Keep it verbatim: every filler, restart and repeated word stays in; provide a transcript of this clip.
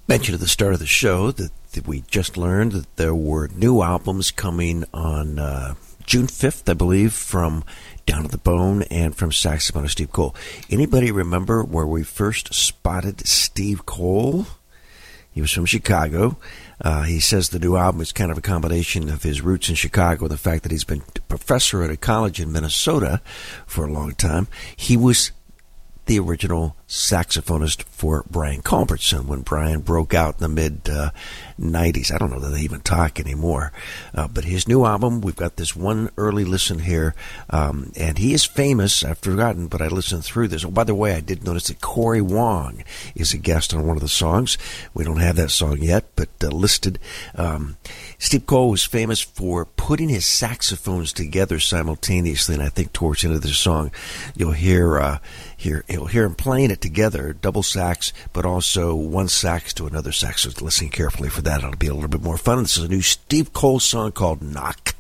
Mentioned at the start of the show that, that we just learned that there were new albums coming on uh, June fifth, I believe, from Down to the Bone and from saxophonist Steve Cole. Anybody remember where we first spotted Steve Cole? He was from Chicago. Uh, he says the new album is kind of a combination of his roots in Chicago and the fact that he's been a professor at a college in Minnesota for a long time. He was the original saxophonist for Brian Culbertson when Brian broke out in the mid uh, nineties. I don't know that they even talk anymore. Uh, but his new album, we've got this one early listen here, um, and he is famous. I've forgotten, but I listened through this. Oh, by the way, I did notice that Corey Wong is a guest on one of the songs. We don't have that song yet, but uh, listed. Um, Steve Cole was famous for putting his saxophones together simultaneously, and I think towards the end of the song, you'll hear uh, hear you'll hear him playing it together, double sax, but also one sax to another sax. So listen carefully for that. It'll be a little bit more fun. This is a new Steve Cole song called Knock.